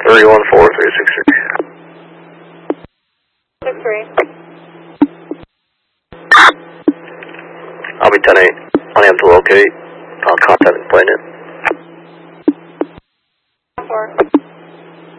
314363. 63. I'll be 10-8. Unable to locate. Contact and plane it.